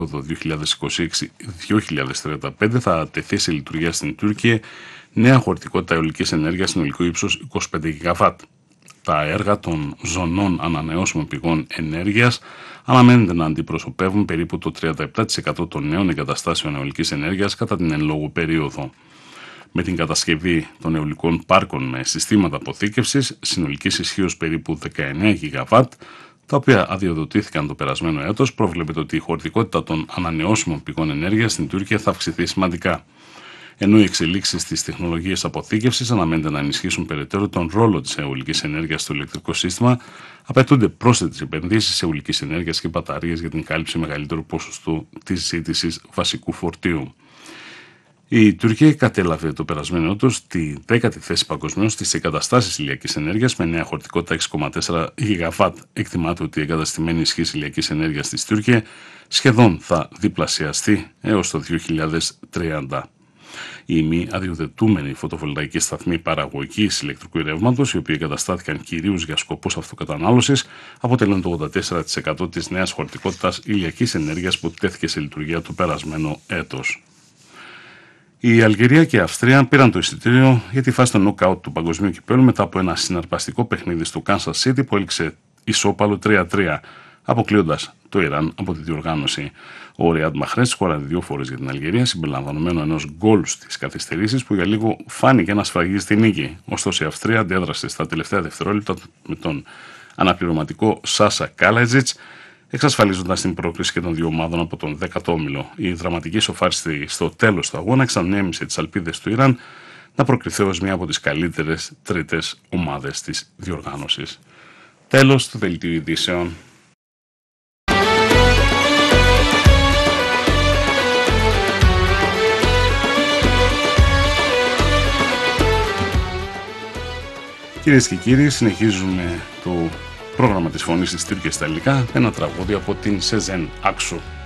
το 2026-2035 θα τεθεί σε λειτουργία στην Τουρκία νέα χωρητικότητα αιωλικής ενέργειας συνολικού ύψους 25 GW. Τα έργα των ζωνών ανανεώσιμων πηγών ενέργειας αναμένεται να αντιπροσωπεύουν περίπου το 37% των νέων εγκαταστάσεων αιωλικής ενέργειας κατά την εν λόγω περίοδο. Με την κατασκευή των αιωλικών πάρκων με συστήματα αποθήκευσης συνολικής ισχύως περίπου 19 GW, τα οποία αδειοδοτήθηκαν το περασμένο έτος, προβλέπεται ότι η χωρητικότητα των ανανεώσιμων πηγών ενέργειας στην Τουρκία θα αυξηθεί σημαντικά. Ενώ οι εξελίξεις στις τεχνολογίες αποθήκευσης αναμένεται να ενισχύσουν περαιτέρω τον ρόλο της αιωλικής ενέργειας στο ηλεκτρικό σύστημα, απαιτούνται πρόσθετες επενδύσεις σε αιωλικής ενέργειας και μπαταρίες για την κάλυψη μεγαλύτερου ποσοστού της ζήτησης βασικού φορτίου. Η Τουρκία κατέλαβε το περασμένο έτος τη 10η θέση παγκοσμίως στις εγκαταστάσεις ηλιακής ενέργειας με νέα χωρητικότητα 6,4 GW. Εκτιμάται ότι η εγκαταστημένη ισχύς ηλιακής ενέργειας της Τουρκία σχεδόν θα διπλασιαστεί έως το 2030. Οι μη αδειοδοτούμενοι φωτοβολταϊκοί σταθμοί παραγωγής ηλεκτρικού ρεύματος, οι οποίοι εγκαταστάθηκαν κυρίως για σκοπούς αυτοκατανάλωσης, αποτελούν το 84% της νέας χωρητικότητας ηλιακής ενέργειας που τέθηκε σε λειτουργία το περασμένο έτος. Η Αλγερία και η Αυστρία πήραν το εισιτήριο για τη φάση των νοκάουτ του παγκοσμίου κυπέλλου μετά από ένα συναρπαστικό παιχνίδι στο Kansas City που έληξε ισόπαλο 3-3, αποκλείοντας το Ιράν από τη διοργάνωση. Ο Ριάντ Μαχρές σκόραρε 2 φορές για την Αλγερία, συμπεριλαμβανομένου ενός γκολ στις καθυστερήσεις που για λίγο φάνηκε να σφραγίζει τη νίκη. Ωστόσο η Αυστρία αντέδρασε στα τελευταία δευτερόλεπτα με τον αναπληρωματικό Σάσα Κάλατζιτς, εξασφαλίζοντας την πρόκριση και των δύο ομάδων από τον 10ο όμιλο. Η δραματική σοφάριστη στο τέλος του αγώνα εξανέμισε τις ελπίδες του Ιράν να προκριθεί ως μία από τις καλύτερες τρίτες ομάδες της διοργάνωσης. Τέλος του δελτίου ειδήσεων. Κυρίες και κύριοι, συνεχίζουμε το πρόγραμμα της Φωνής της Τουρκίας στα ελληνικά με ένα τραγούδι από την Σεζέν Άξου.